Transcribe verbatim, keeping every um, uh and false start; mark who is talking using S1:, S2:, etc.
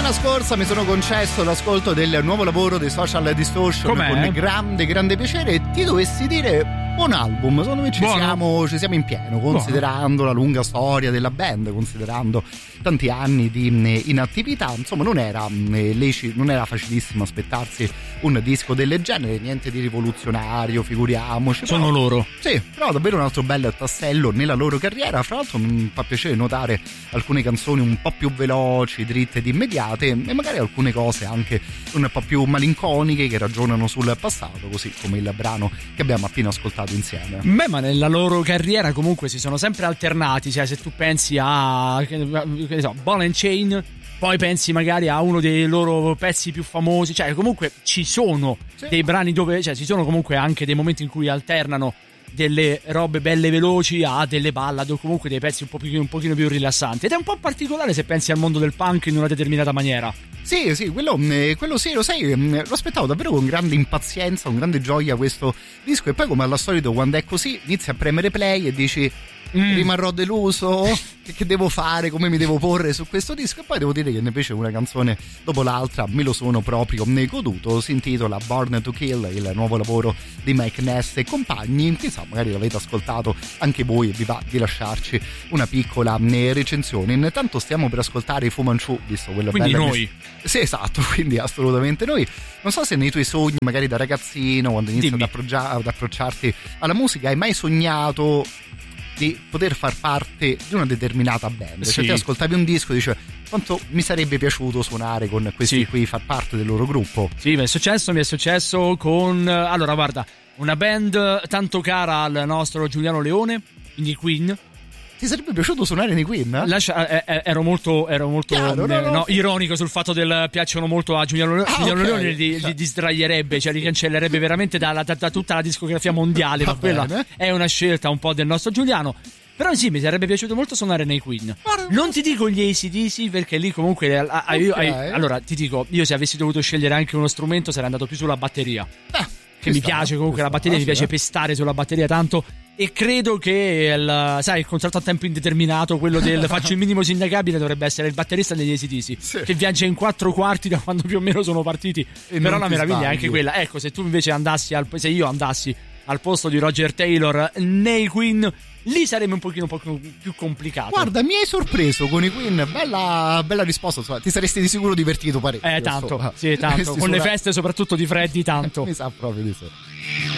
S1: settimana scorsa mi sono concesso l'ascolto del nuovo lavoro dei Social Distortion.
S2: Com'è?
S1: Con grande grande piacere, e ti dovessi dire buon album, secondo me ci siamo, ci siamo in pieno, considerando Buono. la lunga storia della band, considerando tanti anni di inattività. Insomma, non era leci, non era facilissimo aspettarsi un disco del genere, niente di rivoluzionario, figuriamoci.
S2: Sono
S1: però,
S2: loro.
S1: Sì, però davvero un altro bel tassello nella loro carriera. Fra l'altro mi fa piacere notare alcune canzoni un po' più veloci, dritte ed immediate, e magari alcune cose anche un po' più malinconiche che ragionano sul passato, così come il brano che abbiamo appena ascoltato insieme.
S2: Beh, ma nella loro carriera comunque si sono sempre alternati, cioè se tu pensi a, che ne so, Ball and Chain, poi pensi magari a uno dei loro pezzi più famosi, cioè comunque ci sono sì. dei brani dove, cioè ci sono comunque anche dei momenti in cui alternano delle robe belle veloci a delle ballad o comunque dei pezzi un, po più, un pochino più rilassanti, ed è un po' particolare se pensi al mondo del punk in una determinata maniera.
S1: Sì, sì, quello, quello sì, lo sai, lo aspettavo davvero con grande impazienza, con grande gioia questo disco, e poi come al solito quando è così inizi a premere play e dici mm. rimarrò deluso, che, che devo fare, come mi devo porre su questo disco, e poi devo dire che invece una canzone dopo l'altra me lo sono proprio goduto. Si intitola Born to Kill, il nuovo lavoro di Mike Ness e compagni, chissà magari l'avete ascoltato anche voi e vi va di lasciarci una piccola recensione. Intanto stiamo per ascoltare i Fu Manchu, visto quello
S2: quindi
S1: bello.
S2: Noi
S1: Sì, esatto, quindi assolutamente noi. Non so se nei tuoi sogni, magari da ragazzino, quando inizi ad, approccia- ad approcciarti alla musica, hai mai sognato di poter far parte di una determinata band. Sì. Cioè te ascoltavi un disco e dicevi quanto mi sarebbe piaciuto suonare con questi sì. qui, far parte del loro gruppo.
S2: Sì, mi è successo, mi è successo con, allora guarda, una band tanto cara al nostro Giuliano Leone, quindi Queen.
S1: Ti sarebbe piaciuto suonare nei Queen?
S2: Lascia, eh, eh, ero molto, ero molto Chiaro, eh, no, no. No, ironico sul fatto del piacciono molto a Giuliano, ah, Giuliano okay. Leone, li, li disdraglierebbe, cioè li cancellerebbe veramente da, da, da tutta la discografia mondiale, ma quella è una scelta un po' del nostro Giuliano. Però sì, mi sarebbe piaciuto molto suonare nei Queen. Non ti dico gli A C D C perché lì comunque ah, okay. io, ah, allora ti dico, io se avessi dovuto scegliere anche uno strumento sarei andato più sulla batteria. Ah, che mi sta, piace comunque la batteria, sta, mi piace sì, pestare sulla batteria tanto. E credo che il, sai, il contratto a tempo indeterminato, quello del faccio il minimo sindacabile, dovrebbe essere il batterista degli A C D C, sì. che viaggia in quattro quarti da quando più o meno sono partiti. E però la meraviglia sbagli. È anche quella. Ecco, se tu invece andassi al, se io andassi al posto di Roger Taylor nei Queen, lì sarebbe un pochino, un pochino più complicato.
S1: Guarda, mi hai sorpreso con i Queen. Bella, bella risposta, insomma. Ti saresti di sicuro divertito parecchio.
S2: Eh, tanto, so. sì, tanto. Con le feste soprattutto di Freddy, tanto.
S1: Mi sa proprio di sé.